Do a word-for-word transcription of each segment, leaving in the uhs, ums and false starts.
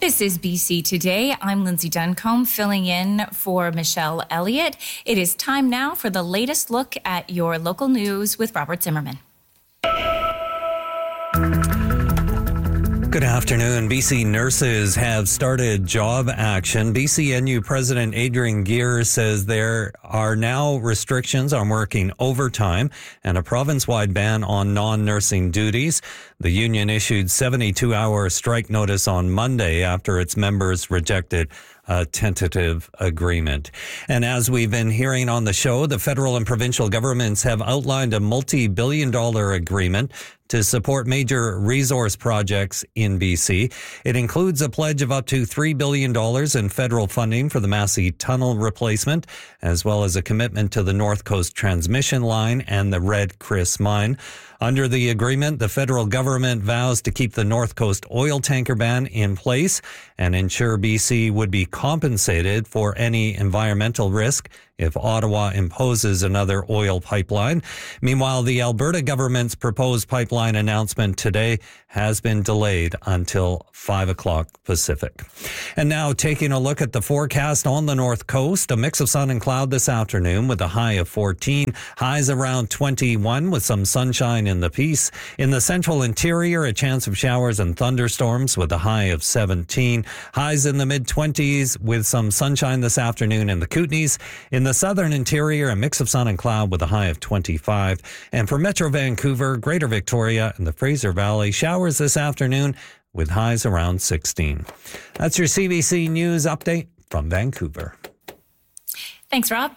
This is B C Today. I'm Lindsay Duncombe, filling in for Michelle Elliott. It is time now for the latest look at your local news with Robert Zimmerman. Good afternoon. B C nurses have started job action. B C N U President Adrian Gear says there are now restrictions on working overtime and a province-wide ban on non-nursing duties. The union issued seventy-two hour strike notice on Monday after its members rejected a tentative agreement. And as we've been hearing on the show, the federal and provincial governments have outlined a multi-billion dollar agreement to support major resource projects in B C. It includes a pledge of up to three billion dollars in federal funding for the Massey Tunnel replacement, as well as a commitment to the North Coast Transmission Line and the Red Chris Mine. Under the agreement, the federal government vows to keep the North Coast oil tanker ban in place and ensure B C would be compensated for any environmental risk if Ottawa imposes another oil pipeline. Meanwhile, the Alberta government's proposed pipeline announcement today has been delayed until five o'clock Pacific. And now taking a look at the forecast on the North Coast, a mix of sun and cloud this afternoon with a high of fourteen, highs around twenty-one with some sunshine in the Peace. In the central interior, a chance of showers and thunderstorms with a high of seventeen, highs in the mid-twenties with some sunshine this afternoon in the Kootenays. In the southern interior, a mix of sun and cloud with a high of twenty-five. And for Metro Vancouver, Greater Victoria, and the Fraser Valley, showers this afternoon with highs around sixteen. That's your C B C News update from Vancouver. Thanks, Rob.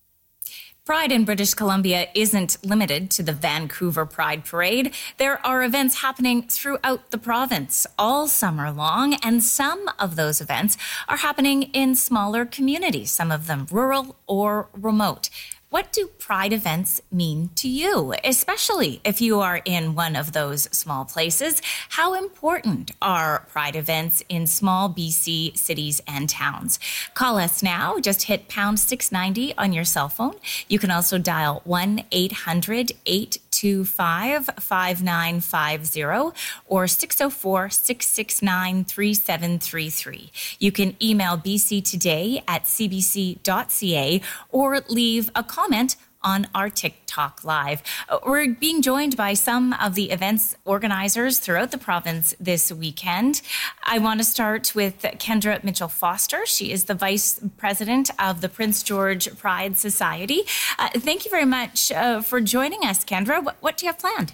Pride in British Columbia isn't limited to the Vancouver Pride Parade. There are events happening throughout the province all summer long, and some of those events are happening in smaller communities, some of them rural or remote. What do Pride events mean to you, especially if you are in one of those small places? How important are Pride events in small B C cities and towns? Call us now. Just hit pound six ninety on your cell phone. You can also dial one eight hundred eight two five five nine five zero or six oh four six six nine three seven three three. You can email bctoday at c b c dot c a or leave a comment on our TikTok Live. We're being joined by some of the events organizers throughout the province this weekend. I want to start with Kendra Mitchell-Foster. She is the Vice President of the Prince George Pride Society. Uh, thank you very much uh, for joining us, Kendra. What, what do you have planned?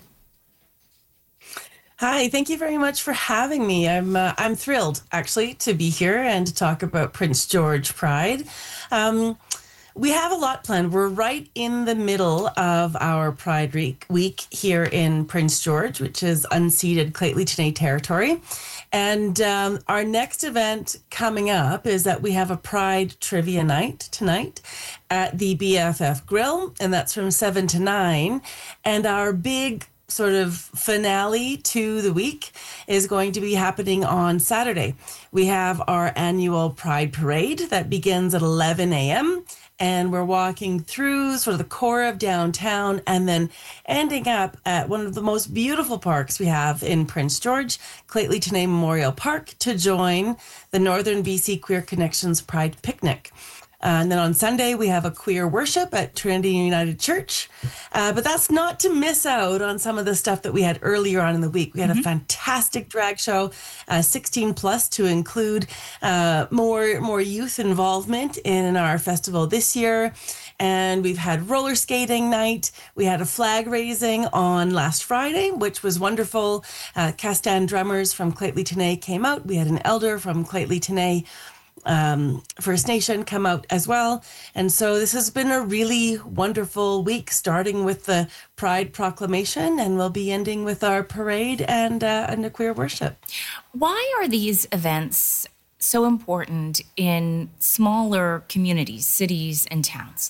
Hi, thank you very much for having me. I'm uh, I'm thrilled, actually, to be here and to talk about Prince George Pride. Um, We have a lot planned. We're right in the middle of our Pride Week here in Prince George, which is unceded Lheidli territory. And um, our next event coming up is that we have a Pride Trivia Night tonight at the B F F Grill, and that's from seven to nine. And our big sort of finale to the week is going to be happening on Saturday. We have our annual Pride Parade that begins at eleven a.m., and we're walking through sort of the core of downtown and then ending up at one of the most beautiful parks we have in Prince George, Lheidli Memorial Park, to join the Northern B C Queer Connections Pride Picnic. Uh, and then on Sunday, we have a queer worship at Trinity United Church. Uh, but that's not to miss out on some of the stuff that we had earlier on in the week. We had mm-hmm. a fantastic drag show, uh, sixteen plus, to include uh, more, more youth involvement in our festival this year. And we've had roller skating night. We had a flag raising on last Friday, which was wonderful. Uh, Castan drummers from Lheidli came out. We had an elder from Lheidli Um, First Nation come out as well. And so this has been a really wonderful week, starting with the Pride Proclamation, and we'll be ending with our parade and, uh, and a queer worship. Why are these events so important in smaller communities, cities, and towns?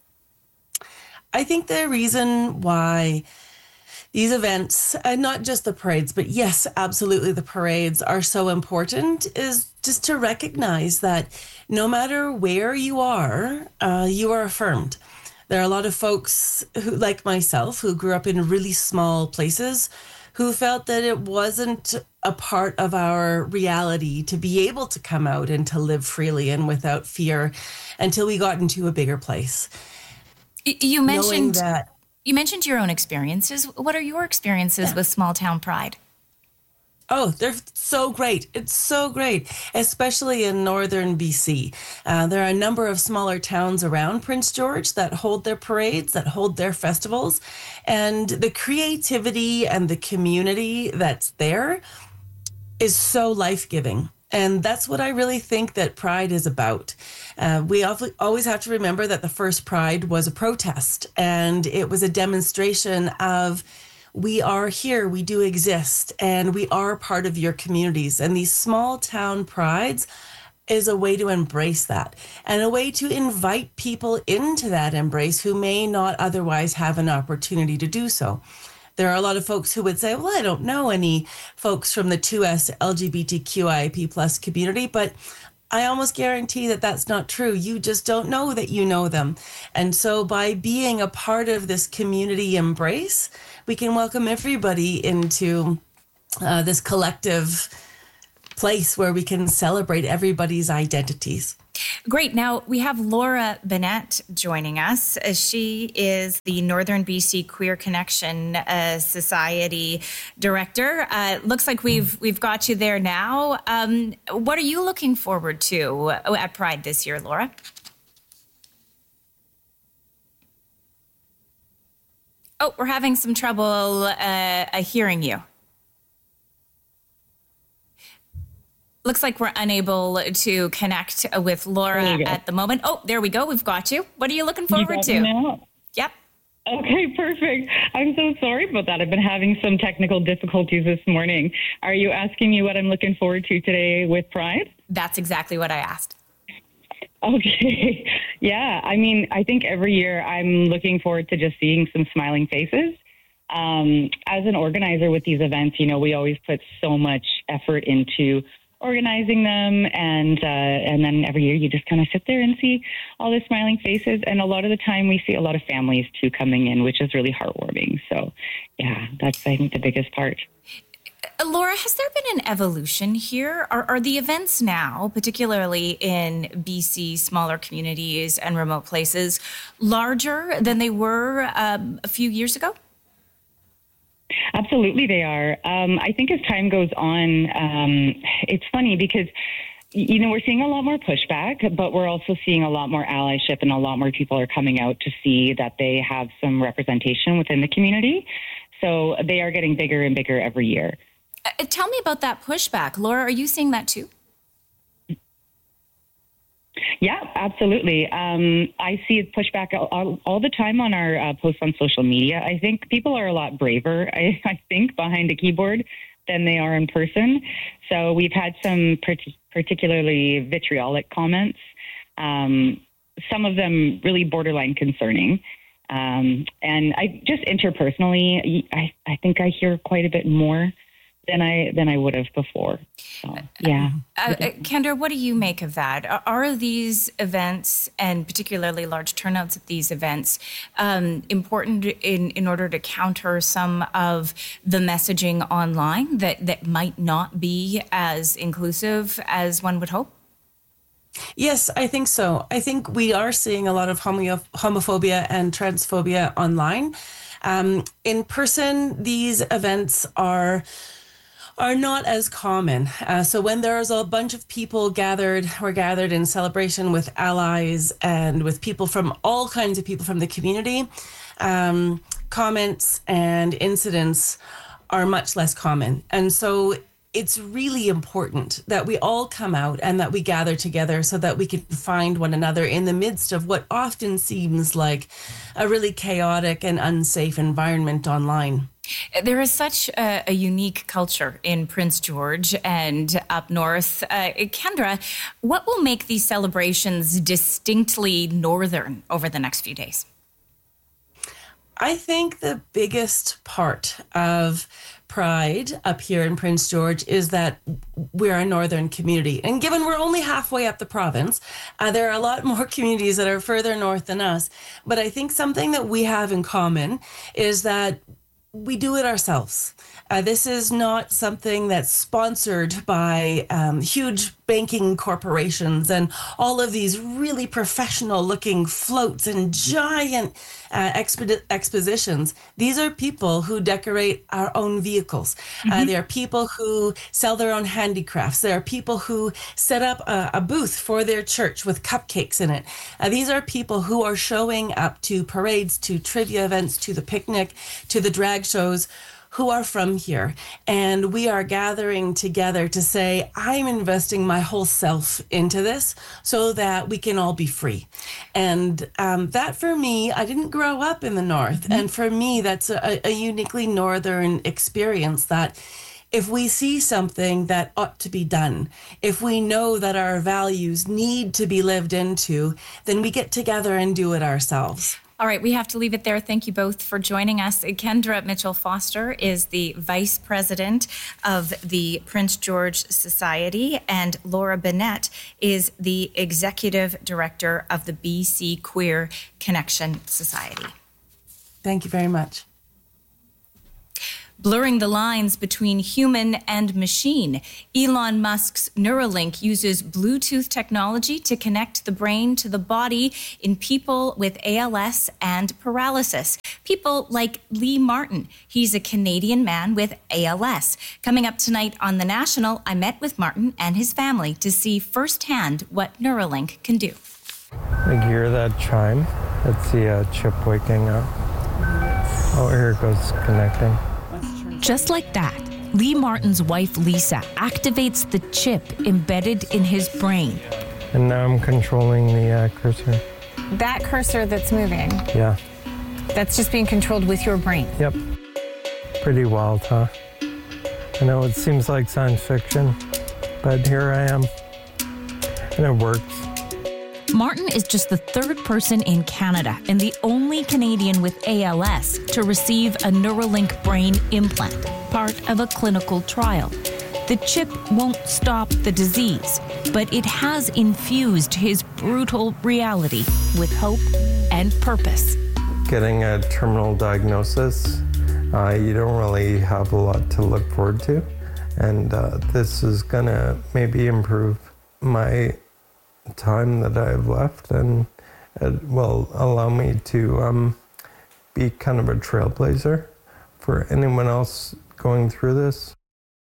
I think the reason why these events, and not just the parades, but yes, absolutely the parades are so important, is just to recognize that no matter where you are, uh, you are affirmed. There are a lot of folks who, like myself, who grew up in really small places, who felt that it wasn't a part of our reality to be able to come out and to live freely and without fear until we got into a bigger place. You mentioned that you mentioned your own experiences. What are your experiences yeah. with small town pride? Oh, they're so great. It's so great, especially in northern B C. Uh, there are a number of smaller towns around Prince George that hold their parades, that hold their festivals. And the creativity and the community that's there is so life-giving. And that's what I really think that Pride is about. Uh, we always have to remember that the first Pride was a protest, and it was a demonstration of we are here, we do exist, and we are part of your communities. And these small town prides is a way to embrace that and a way to invite people into that embrace who may not otherwise have an opportunity to do so. There are a lot of folks who would say, well, I don't know any folks from the two S L G B T Q I A P plus community, but I almost guarantee that that's not true. You just don't know that you know them. And so by being a part of this community embrace, we can welcome everybody into uh, this collective place where we can celebrate everybody's identities. Great. Now we have Laura Bennett joining us. She is the Northern B C Queer Connection uh, Society Director. Uh, looks like we've we've got you there now. Um, what are you looking forward to at Pride this year, Laura? Oh, we're having some trouble uh, hearing you. Looks like we're unable to connect with Laura at the moment. Oh, there we go. We've got you. What are you looking forward you to? Now? Yep. Okay, perfect. I'm so sorry about that. I've been having some technical difficulties this morning. Are you asking me what I'm looking forward to today with Pride? That's exactly what I asked. Okay. Yeah. I mean, I think every year I'm looking forward to just seeing some smiling faces. Um, as an organizer with these events, you know, we always put so much effort into organizing them, and uh, and then every year you just kind of sit there and see all the smiling faces, and a lot of the time we see a lot of families too coming in, which is really heartwarming. So yeah, that's I think the biggest part. Laura, has there been an evolution here? Are, are the events now, particularly in B C, smaller communities and remote places, larger than they were um, a few years ago? Absolutely, they are. Um, I think as time goes on, um, it's funny because, you know, we're seeing a lot more pushback, but we're also seeing a lot more allyship, and a lot more people are coming out to see that they have some representation within the community. So they are getting bigger and bigger every year. Uh, tell me about that pushback. Laura, are you seeing that too? Yeah, absolutely. Um, I see pushback all, all the time on our uh, posts on social media. I think people are a lot braver, I, I think, behind a keyboard than they are in person. So we've had some part- particularly vitriolic comments, um, some of them really borderline concerning. Um, and I just interpersonally, I, I think I hear quite a bit more than I than I would have before. So, yeah. Uh, uh, Kendra, what do you make of that? Are, are these events, and particularly large turnouts at these events, um, important in, in order to counter some of the messaging online that, that might not be as inclusive as one would hope? Yes, I think so. I think we are seeing a lot of homo- homophobia and transphobia online. Um, in person, these events are are not as common. Uh, so when there's a bunch of people gathered, we're gathered in celebration with allies and with people from all kinds of people from the community, um, comments and incidents are much less common. And so it's really important that we all come out and that we gather together so that we can find one another in the midst of what often seems like a really chaotic and unsafe environment online. There is such a, a unique culture in Prince George and up north. Uh, Kendra, what will make these celebrations distinctly northern over the next few days? I think the biggest part of Pride up here in Prince George is that we're a northern community. And given we're only halfway up the province, uh, there are a lot more communities that are further north than us. But I think something that we have in common is that we do it ourselves. Uh, this is not something that's sponsored by um, huge banking corporations and all of these really professional looking floats and giant uh, expo- expositions. These are people who decorate our own vehicles. Mm-hmm. Uh, there are people who sell their own handicrafts. There are people who set up a, a booth for their church with cupcakes in it. Uh, these are people who are showing up to parades, to trivia events, to the picnic, to the drag shows, who are from here. And we are gathering together to say, I'm investing my whole self into this so that we can all be free. And um, that for me, I didn't grow up in the North. Mm-hmm. And for me, that's a, a uniquely Northern experience, that if we see something that ought to be done, if we know that our values need to be lived into, then we get together and do it ourselves. All right, we have to leave it there. Thank you both for joining us. Kendra Mitchell-Foster is the Vice President of the Prince George Society, and Laura Bennett is the Executive Director of the B C Queer Connection Society. Thank you very much. Blurring the lines between human and machine, Elon Musk's Neuralink uses Bluetooth technology to connect the brain to the body in people with A L S and paralysis. People like Lee Martin. He's a Canadian man with A L S. Coming up tonight on The National, I met with Martin and his family to see firsthand what Neuralink can do. I hear that chime. That's the uh, chip waking up. Oh, here it goes, connecting. Just like that, Lee Martin's wife, Lisa, activates the chip embedded in his brain. And now I'm controlling the uh, cursor. That cursor that's moving? Yeah. That's just being controlled with your brain? Yep. Pretty wild, huh? I know it seems like science fiction, but here I am. And it works. Martin is just the third person in Canada and the only Canadian with A L S to receive a Neuralink brain implant, part of a clinical trial. The chip won't stop the disease, but it has infused his brutal reality with hope and purpose. Getting a terminal diagnosis, uh, you don't really have a lot to look forward to. And uh, this is going to maybe improve my time that I have left, and it will allow me to um, be kind of a trailblazer for anyone else going through this.